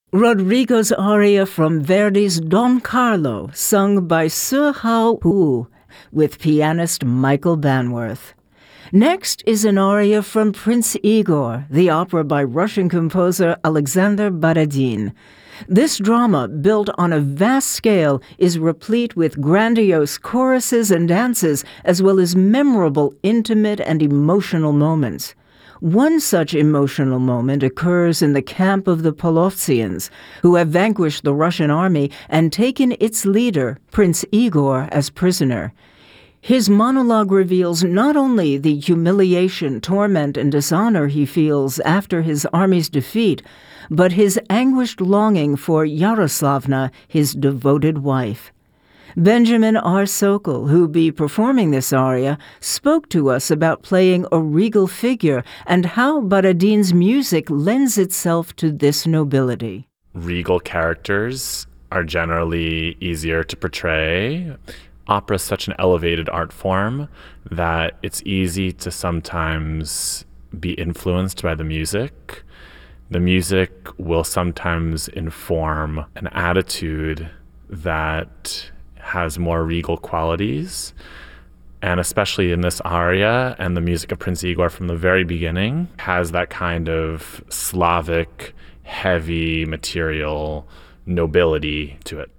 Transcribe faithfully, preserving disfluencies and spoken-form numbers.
Rodrigo's aria from Verdi's Don Carlo, sung by Seo Ha-woo, with pianist Michael Banworth. Next is an aria from Prince Igor, the opera by Russian composer Alexander Borodin. This drama, built on a vast scale, is replete with grandiose choruses and dances, as well as memorable, intimate, and emotional moments. One such emotional moment occurs in the camp of the Polovtsians, who have vanquished the Russian army and taken its leader, Prince Igor, as prisoner. His monologue reveals not only the humiliation, torment, and dishonor he feels after his army's defeat, but his anguished longing for Yaroslavna, his devoted wife. Benjamin R. Sokol, who'll be performing this aria, spoke to us about playing a regal figure and how Borodin's music lends itself to this nobility. Regal characters are generally easier to portray. Opera is such an elevated art form that it's easy to sometimes be influenced by the music. The music will sometimes inform an attitude that has more regal qualities, and especially in this aria and the music of Prince Igor from the very beginning has that kind of Slavic, heavy, material nobility to it.